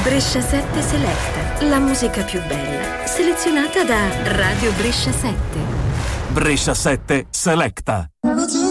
Brescia 7 Selecta, la musica più bella, selezionata da Radio Brescia 7. Brescia 7 Selecta.